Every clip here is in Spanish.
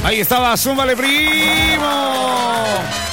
Ahí estaba, súmale, primo.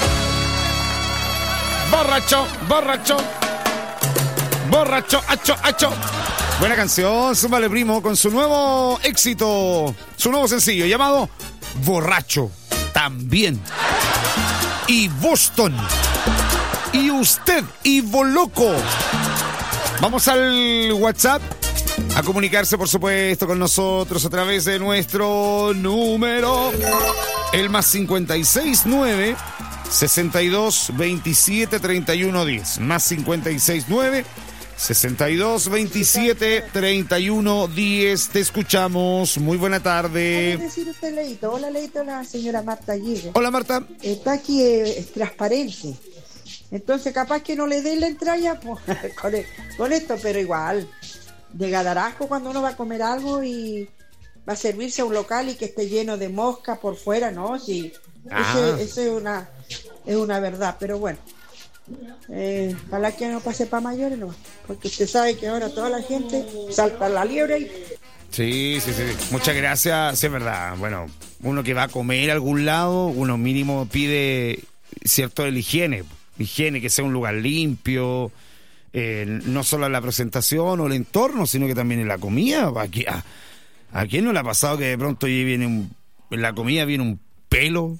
Borracho, borracho. Borracho, hacho, hacho. Buena canción, súmale, primo, con su nuevo éxito, su nuevo sencillo llamado Borracho. También. Y Boston. Y usted, y Boloco. Vamos al WhatsApp a comunicarse, por supuesto, con nosotros a través de nuestro número, el más 569 62 27 31 10. Más 569 62 27 31 10. Te escuchamos. Muy buena tarde. ¿Puede decir usted, Leito? Hola, Leito, la señora Marta Aguirre. Hola, Marta. Está aquí, es transparente. Entonces, capaz que no le den la entrada pues, con esto, pero igual. De gadarasco cuando uno va a comer algo y va a servirse a un local y que esté lleno de mosca por fuera, ¿no? Sí. Eso es una verdad, pero bueno. Ojalá que no pase para mayores, ¿no? Porque usted sabe que ahora toda la gente salta a la liebre y... Sí. Muchas gracias. Sí, es verdad. Bueno, uno que va a comer a algún lado, uno mínimo pide cierto de la higiene. Higiene, que sea un lugar limpio, no solo en la presentación o el entorno, sino que también en la comida. ¿A quién no le ha pasado que de pronto en la comida viene un pelo?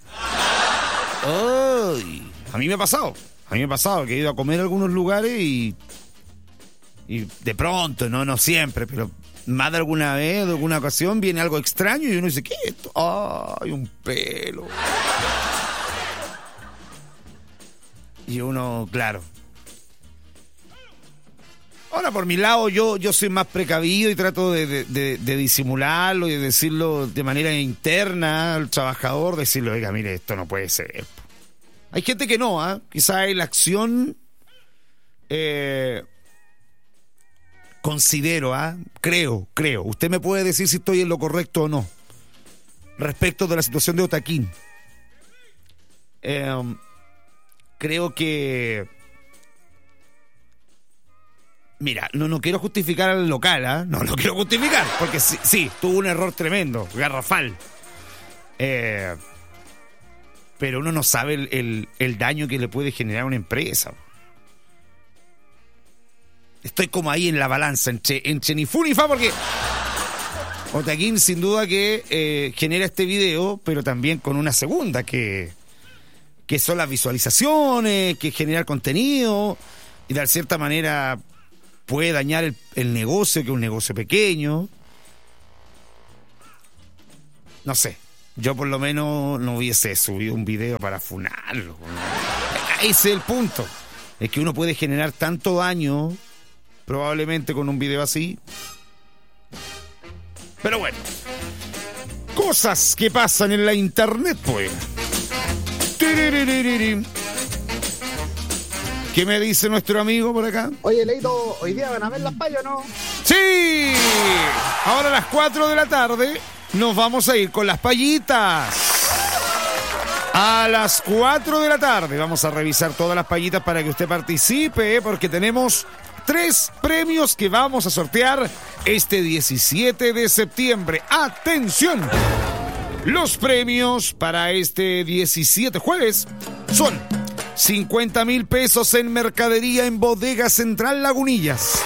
¡Ay! A mí me ha pasado que he ido a comer a algunos lugares y de pronto, no siempre, pero más de alguna vez, de alguna ocasión, viene algo extraño y uno dice, ¿qué es esto? ¡Ay, un pelo! Y uno, claro. Ahora, por mi lado, yo soy más precavido y trato de disimularlo y de decirlo de manera interna al trabajador, decirle, oiga, mire, esto no puede ser. Hay gente que no, quizás la acción, considero, creo. Usted me puede decir si estoy en lo correcto o no. Respecto de la situación de Otaquín. Creo que... Mira, no quiero justificar al local, no lo quiero justificar, porque sí, tuvo un error tremendo, garrafal. Pero uno no sabe el daño que le puede generar a una empresa. Estoy como ahí en la balanza, entre ni fu ni fa, porque Otaquín sin duda que genera este video, pero también con una segunda, que son las visualizaciones, que generar contenido, y de cierta manera puede dañar el negocio, que es un negocio pequeño. No sé, yo por lo menos no hubiese subido un video para funarlo. Ese es el punto, es que uno puede generar tanto daño, probablemente con un video así. Pero bueno, cosas que pasan en la internet, pues. ¿Qué me dice nuestro amigo por acá? Oye, Leito, ¿hoy día van a ver las payas o no? ¡Sí! Ahora a las 4 de la tarde nos vamos a ir con las payitas. A las 4 de la tarde vamos a revisar todas las payitas para que usted participe, porque tenemos 3 premios que vamos a sortear este 17 de septiembre. ¡Atención! Los premios para este 17 jueves son 50,000 pesos en mercadería en Bodega Central Lagunillas.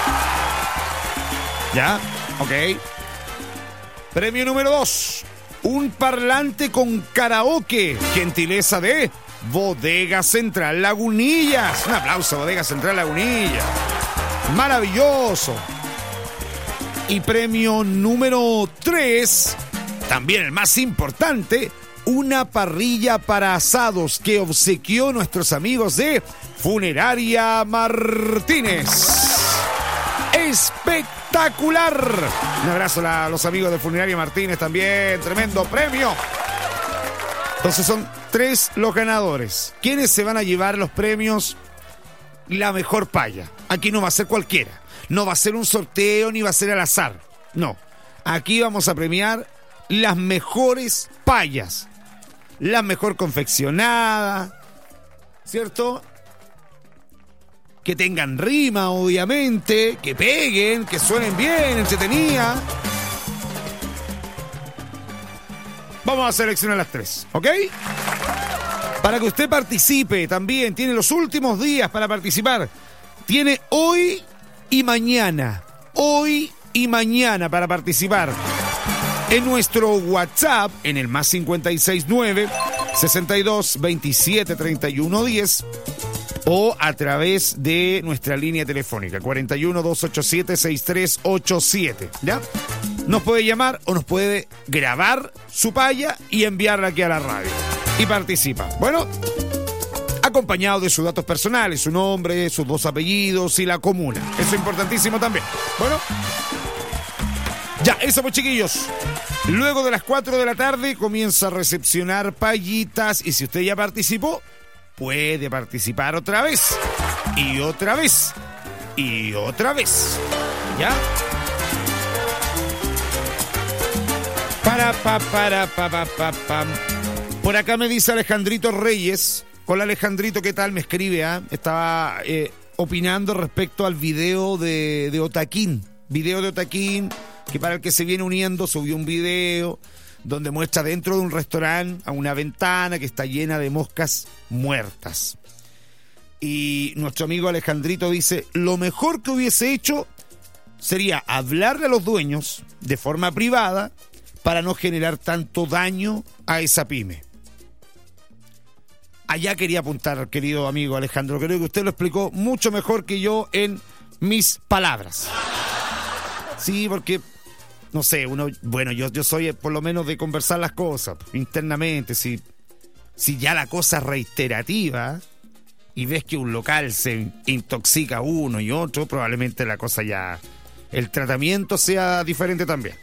¿Ya? Ok. Premio número 2. Un parlante con karaoke. Gentileza de Bodega Central Lagunillas. Un aplauso, Bodega Central Lagunillas. Maravilloso. Y premio número 3, también el más importante, una parrilla para asados que obsequió nuestros amigos de Funeraria Martínez. ¡Espectacular! Un abrazo a los amigos de Funeraria Martínez también. Tremendo premio. Entonces son 3 los ganadores. ¿Quiénes se van a llevar los premios? La mejor paya. Aquí no va a ser cualquiera. No va a ser un sorteo ni va a ser al azar. No. Aquí vamos a premiar las mejores payas. La mejor confeccionada, ¿cierto? Que tengan rima, obviamente, que peguen, que suenen bien, entretenidas. vamos a seleccionar las 3, ¿ok? Para que usted participe también, tiene los últimos días para participar. Tiene hoy y mañana para participar. En nuestro WhatsApp, en el más 569 62 27 31 10, o a través de nuestra línea telefónica 41 287 6387, ¿ya? Nos puede llamar o nos puede grabar su paya y enviarla aquí a la radio. Y participa. Bueno, acompañado de sus datos personales, su nombre, sus 2 apellidos y la comuna. Eso es importantísimo también. Bueno, ya, eso pues, chiquillos. Luego de las 4 de la tarde comienza a recepcionar payitas. Y si usted ya participó, puede participar otra vez. Y otra vez. Y otra vez. ¿Ya? Pam. Por acá me dice Alejandrito Reyes. Hola Alejandrito, ¿qué tal? Me escribe, Estaba opinando respecto al video de Otaquín. Video de Otaquín, que para el que se viene uniendo, subió un video donde muestra dentro de un restaurante a una ventana que está llena de moscas muertas. Y nuestro amigo Alejandrito dice, lo mejor que hubiese hecho sería hablarle a los dueños de forma privada para no generar tanto daño a esa pyme. Allá quería apuntar, querido amigo Alejandro. Creo que usted lo explicó mucho mejor que yo en mis palabras. Sí, porque, no sé, yo soy por lo menos de conversar las cosas internamente. Si ya la cosa es reiterativa y ves que un local se intoxica uno y otro, probablemente la cosa ya, el tratamiento sea diferente también.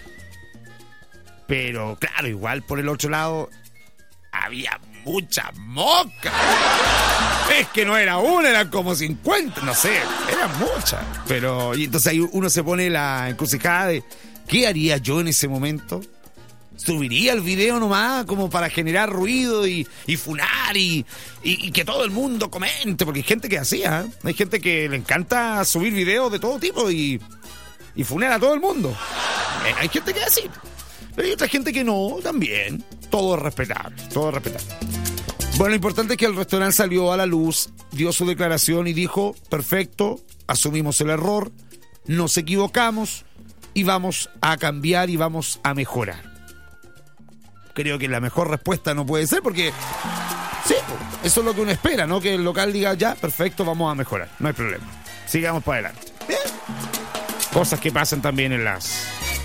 Pero claro, igual por el otro lado había muchas moscas. Es que no era una, eran como 50, no sé, eran muchas. Pero, y entonces ahí uno se pone la encrucijada de ¿qué haría yo en ese momento? ¿Subiría el video nomás como para generar ruido y funar y que todo el mundo comente? Porque hay gente que hacía, hay gente que le encanta subir videos de todo tipo y funar a todo el mundo. Hay gente que es así. Pero hay otra gente que no, también. Todo es respetable, todo es respetable. Bueno, lo importante es que el restaurante salió a la luz, dio su declaración y dijo, perfecto, asumimos el error, nos equivocamos y vamos a cambiar y vamos a mejorar. Creo que la mejor respuesta no puede ser porque, sí, eso es lo que uno espera, ¿no? Que el local diga, ya, perfecto, vamos a mejorar, no hay problema. Sigamos para adelante. Bien. Cosas que pasan también en las...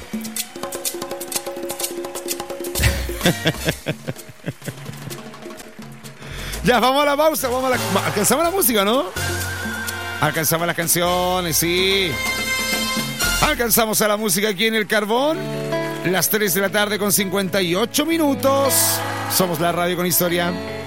Ya, vamos a la pausa, alcanzamos la música, ¿no? Alcanzamos las canciones, sí. Alcanzamos a la música aquí en El Carbón. Las 3 de la tarde con 58 minutos. Somos la radio con historia.